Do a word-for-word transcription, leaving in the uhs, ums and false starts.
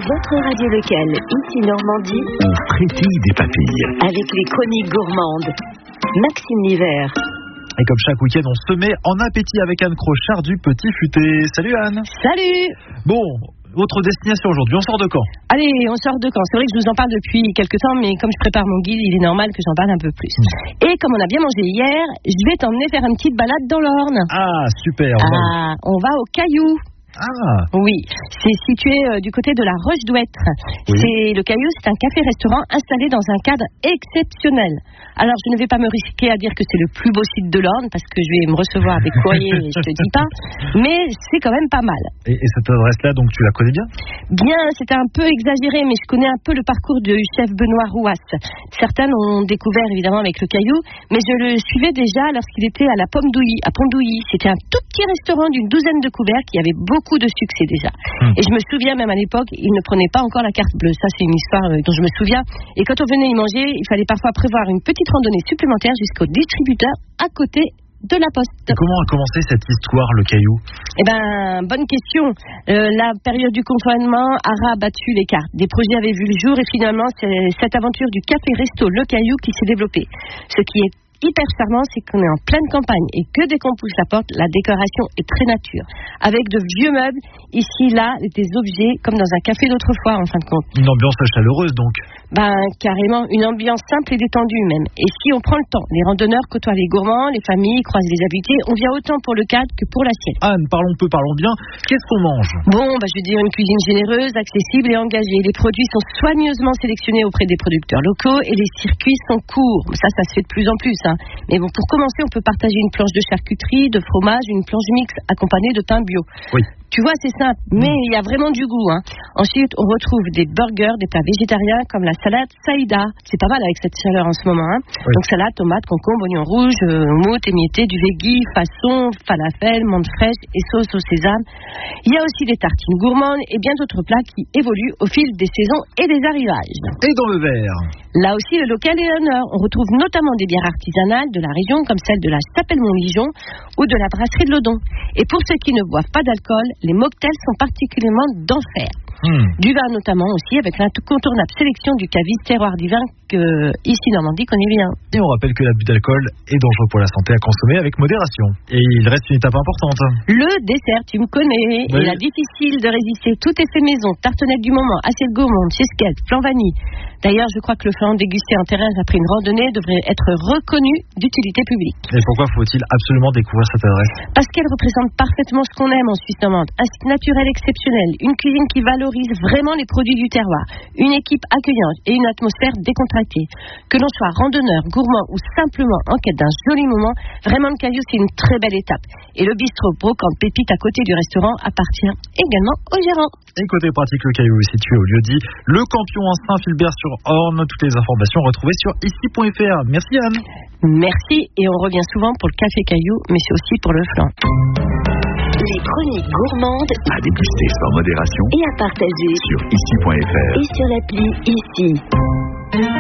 votre radio locale, ici Normandie, on frétille des papilles. Avec les chroniques gourmandes. Maxime Livert. Et comme chaque week-end, on se met en appétit avec Anne Crochard du Petit Futé. Salut Anne. Salut. Bon, votre destination aujourd'hui, on sort de Caen? Allez, on sort de Caen. C'est vrai que je vous en parle depuis quelques temps, mais comme je prépare mon guide, il est normal que j'en parle un peu plus. Mmh. Et comme on a bien mangé hier, je vais t'emmener faire une petite balade dans l'Orne. Ah, super. Ah, on va au Caillou. Ah. Oui, c'est situé euh, du côté de la Roche-d'Ouêtre. Oui. C'est, le Caillou, c'est un café-restaurant installé dans un cadre exceptionnel. Alors, je ne vais pas me risquer à dire que c'est le plus beau site de l'Orne, parce que je vais me recevoir des courriers et je te dis pas, mais c'est quand même pas mal. Et, et cette adresse-là, donc, tu la connais bien? Bien, c'était un peu exagéré, mais je connais un peu le parcours du chef Benoît Rouas. Certains l'ont découvert, évidemment, avec le Caillou, mais je le suivais déjà lorsqu'il était à la Pomme d'Ouilly, à Pont-d'Ouilly. C'était un tout petit restaurant d'une douzaine de couverts qui avait beaucoup beaucoup de succès déjà. Mmh. Et je me souviens même à l'époque, il ne prenait pas encore la carte bleue. Ça, c'est une histoire euh, dont je me souviens. Et quand on venait y manger, il fallait parfois prévoir une petite randonnée supplémentaire jusqu'au distributeur à côté de la poste. Et comment a commencé cette histoire, le Caillou? Eh ben, bonne question. Euh, la période du confinement a rabattu les cartes. Des projets avaient vu le jour et finalement, c'est cette aventure du café-resto Le Caillou qui s'est développée. Ce qui est hyper charmant, c'est qu'on est en pleine campagne et que dès qu'on pousse la porte, la décoration est très nature. Avec de vieux meubles, ici, là, des objets comme dans un café d'autrefois, en fin de compte. Une ambiance chaleureuse, donc. Ben, carrément, une ambiance simple et détendue même. Et si on prend le temps, les randonneurs côtoient les gourmands, les familles croisent les habités, on vient autant pour le cadre que pour l'assiette. Anne, parlons peu, parlons bien. Qu'est-ce qu'on mange? Bon, ben, je veux dire une cuisine généreuse, accessible et engagée. Les produits sont soigneusement sélectionnés auprès des producteurs locaux et les circuits sont courts. Ça, ça se fait de plus en plus, hein. Mais bon, pour commencer, on peut partager une planche de charcuterie, de fromage, une planche mixte accompagnée de pain bio. Oui. Tu vois, c'est simple, mais il y a vraiment du goût, hein. Ensuite, on retrouve des burgers, des plats végétariens comme la salade saïda. C'est pas mal avec cette chaleur en ce moment, hein. Oui. Donc salade, tomate, concombre, oignon rouge, euh, mousse, émietté, du veggie, façon, falafel, menthe fraîche et sauce au sésame. Il y a aussi des tartines gourmandes et bien d'autres plats qui évoluent au fil des saisons et des arrivages. Et dans le verre? Là aussi, le local est honneur. On retrouve notamment des bières artisanales de la région, comme celle de la Chapelle-Montligeon ou de la brasserie de l'Odon. Et pour ceux qui ne boivent pas d'alcool, les mocktails sont particulièrement d'enfer. Mmh. Du vin notamment aussi, avec l'incontournable sélection du caviste terroir du vin que ici Normandie connaît bien. Et on rappelle que l'abus d'alcool est dangereux pour la santé, à consommer avec modération. Et il reste une étape importante. Le dessert, tu me connais. Oui. Il est difficile de résister. Tout est fait maison. Tartelette du moment, assiette gourmande, cheesecake, flan vanille. D'ailleurs, je crois que le flan dégusté en terrasse après une randonnée devrait être reconnu d'utilité publique. Et pourquoi faut-il absolument découvrir cette adresse? Parce qu'elle représente parfaitement ce qu'on aime en Suisse normande. Un site naturel exceptionnel, une cuisine qui valorise vraiment les produits du terroir, une équipe accueillante et une atmosphère décontractée. Que l'on soit randonneur, gourmand ou simplement en quête d'un joli moment, vraiment le Caillou, c'est une très belle étape. Et le bistrot Brocante Pépite à côté du restaurant appartient également au gérant. Et côté pratique, le Caillou est situé au lieu-dit Le Campion en Saint-Philbert-sur-Orne. Toutes les informations retrouvées sur ici point f r. Merci Anne. Merci, et on revient souvent pour le café Caillou, mais c'est aussi pour le flan. Les chroniques gourmandes à déguster sans modération et à partager sur ici point f r et sur l'appli Ici.